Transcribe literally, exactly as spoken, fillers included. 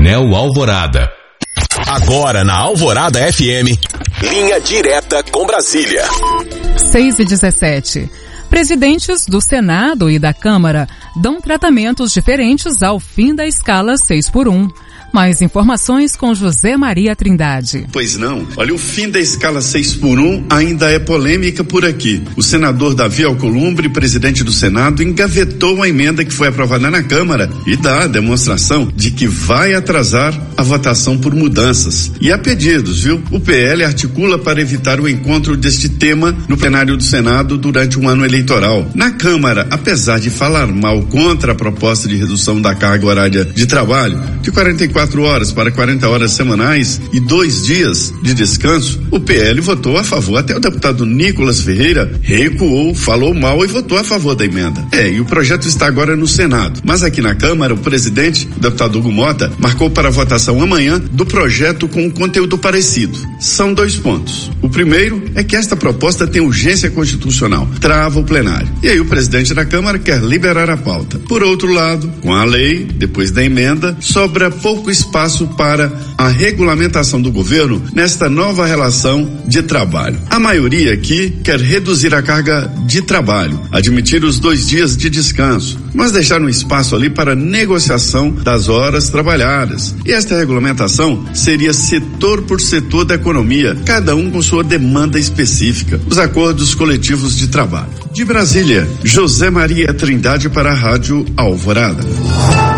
Coronel Alvorada. Agora na Alvorada F M, linha direta com Brasília. seis e dezessete. Presidentes do Senado e da Câmara dão tratamentos diferentes ao fim da escala seis por um. Mais informações com José Maria Trindade. Pois não. Olha, o fim da escala seis por um ainda é polêmica por aqui. O senador Davi Alcolumbre, presidente do Senado, engavetou a emenda que foi aprovada na Câmara e dá a demonstração de que vai atrasar a votação por mudanças. E há pedidos, viu? O P L articula para evitar o encontro deste tema no plenário do Senado durante um ano eleitoral. Na Câmara, apesar de falar mal contra a proposta de redução da carga horária de trabalho, de quarenta e quatro horas para quarenta horas semanais e dois dias de descanso, o P L votou a favor. Até o deputado Nicolas Ferreira recuou, falou mal e votou a favor da emenda. É, e o projeto está agora no Senado. Mas aqui na Câmara, o presidente, o deputado Hugo Mota, marcou para a votação amanhã do projeto com um conteúdo parecido. São dois pontos. O primeiro é que esta proposta tem urgência constitucional, trava o plenário. E aí o presidente da Câmara quer liberar a pauta. Por outro lado, com a lei, depois da emenda, sobra pouco espaço para a regulamentação do governo nesta nova relação de trabalho. A maioria aqui quer reduzir a carga de trabalho, admitir os dois dias de descanso, mas deixar um espaço ali para negociação das horas trabalhadas. E esta regulamentação seria setor por setor da economia, cada um com sua demanda específica, os acordos coletivos de trabalho. De Brasília, José Maria Trindade para a Rádio Alvorada.